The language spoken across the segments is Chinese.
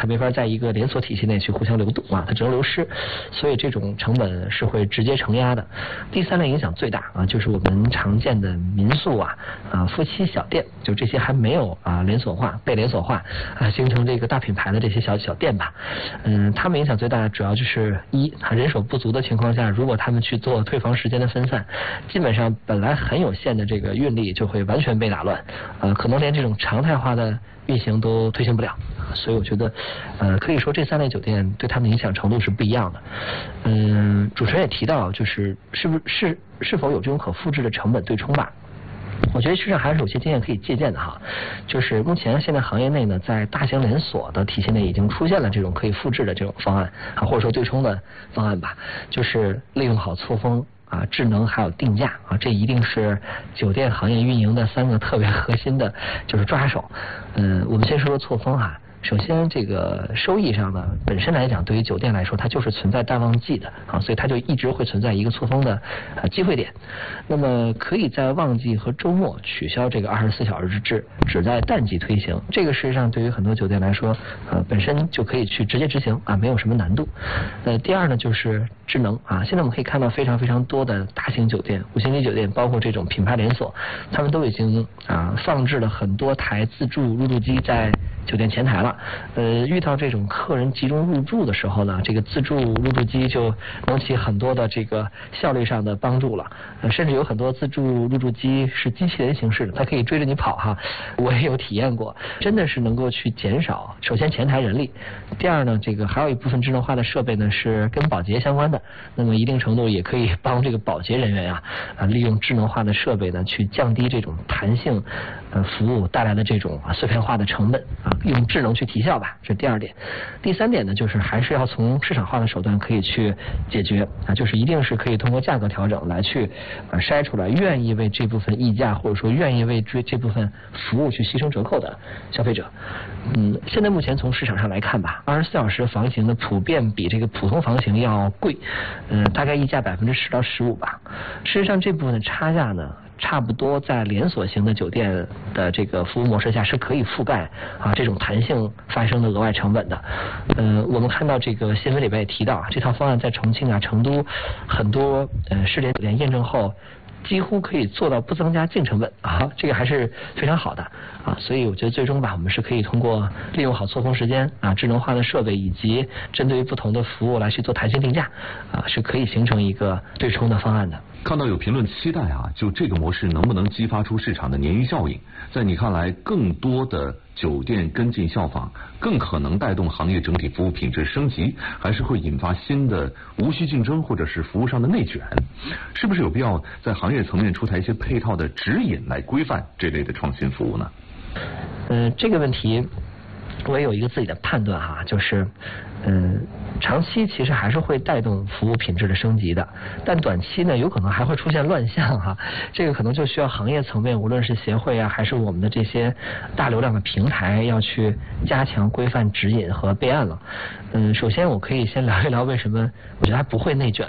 没法在一个连锁体系内去互相流动啊，它只能流失，所以这种成本是会直接承压的。第三类影响最大啊，就是我们常见的民宿夫妻小店，就这些还没有连锁化、被连锁化形成这个大品牌的这些小店吧。他们影响最大，主要就是人手不足的情况下，如果他们去做退房时间的分散，基本上本来很有限的这个运力就会完全被打乱，可能连这种常态化的运行都推行不了。所以我觉得可以说这三类酒店对他们影响程度是不一样的。主持人也提到，就是是否有这种可复制的成本对冲吧。我觉得实际上还是有些经验可以借鉴的哈，就是目前现在行业内呢，在大型连锁的体系内已经出现了这种可以复制的这种方案或者说对冲的方案吧，就是利用好错峰智能还有定价这一定是酒店行业运营的3个特别核心的就是抓手。我们先说说错峰首先这个收益上呢，本身来讲对于酒店来说它就是存在淡旺季的所以它就一直会存在一个错峰的机会点。那么可以在旺季和周末取消这个24小时制，只在淡季推行，这个事实上对于很多酒店来说本身就可以去直接执行没有什么难度。第二呢就是智能现在我们可以看到非常非常多的大型酒店、5星级酒店，包括这种品牌连锁，他们都已经放置了很多台自助入住机在酒店前台了。遇到这种客人集中入住的时候呢，这个自助入住机就能起很多的这个效率上的帮助了。甚至有很多自助入住机是机器人形式的，它可以追着你跑我也有体验过，真的是能够去减少首先前台人力，第二呢，这个还有一部分智能化的设备呢是跟保洁相关的，那么一定程度也可以帮这个保洁人员利用智能化的设备呢去降低这种弹性服务带来的这种碎片化的成本用智能去提效吧，这是第二点。第三点呢，就是还是要从市场化的手段可以去解决就是一定是可以通过价格调整来去筛出来愿意为这部分溢价或者说愿意为这部分服务去牺牲折扣的消费者。现在目前从市场上来看吧，24小时房型的普遍比这个普通房型要贵，大概溢价10%到15%吧。事实上这部分的差价呢，差不多在连锁型的酒店的这个服务模式下是可以覆盖这种弹性发生的额外成本的。我们看到这个新闻里边也提到这套方案在重庆成都很多试点酒店验证后，几乎可以做到不增加净成本这个还是非常好的所以我觉得最终吧，我们是可以通过利用好错峰时间智能化的设备以及针对于不同的服务来去做弹性定价是可以形成一个对冲的方案的。 看到有评论期待就这个模式能不能激发出市场的鲶鱼效应？在你看来，更多的酒店跟进效仿，更可能带动行业整体服务品质升级，还是会引发新的无序竞争或者是服务上的内卷？是不是有必要在行业层面出台一些配套的指引来规范这类的创新服务呢？ 这个问题我也有一个自己的判断就是长期其实还是会带动服务品质的升级的，但短期呢有可能还会出现乱象这个可能就需要行业层面，无论是协会还是我们的这些大流量的平台要去加强规范指引和备案了。首先我可以先聊一聊为什么我觉得它不会内卷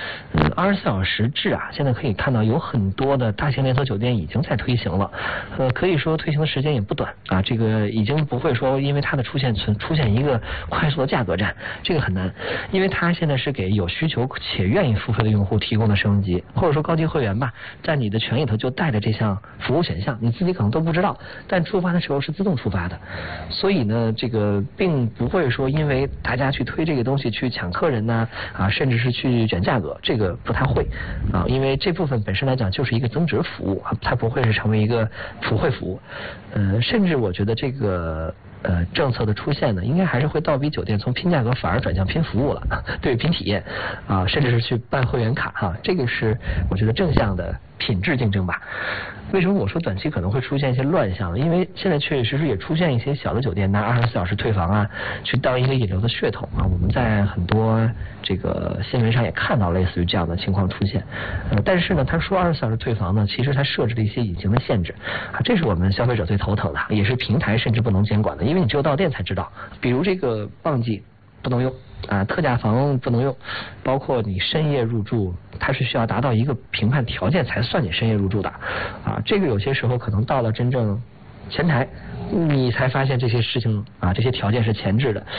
24小时制现在可以看到有很多的大型连锁酒店已经在推行了，可以说推行的时间也不短这个已经不会说因为它的出现一个快速的价格战，这个很难，因为它现在是给有需求且愿意付费的用户提供的升级，或者说高级会员吧，在你的权益里头就带着这项服务选项，你自己可能都不知道，但触发的时候是自动触发的，所以呢这个并不会说因为大家去推这个东西去抢客人甚至是去卷价格，这个不太会因为这部分本身来讲就是一个增值服务它不会是成为一个普惠服务。甚至我觉得这个政策的出现呢，应该还是会倒逼酒店从拼价格反而转向拼服务了，对，拼体验甚至是去办会员卡这个是我觉得正向的品质竞争吧。为什么我说短期可能会出现一些乱象？因为现在确确实实也出现一些小的酒店拿24小时退房去当一个引流的噱头我们在很多这个新闻上也看到类似于这样的情况出现。但是呢，他说24小时退房呢，其实他设置了一些隐形的限制这是我们消费者最头疼的，也是平台甚至不能监管的，因为你只有到店才知道。比如这个旺季不能用特价房不能用，包括你深夜入住，它是需要达到一个评判条件才算你深夜入住的这个有些时候可能到了真正前台，你才发现这些事情这些条件是前置的。